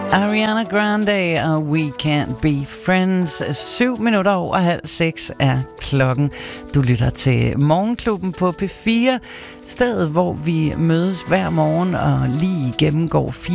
Ariana Grande og We Can't Be Friends. 7:07 er klokken. Du lytter til Morgenklubben på P4, stedet hvor vi mødes hver morgen og lige gennemgår 4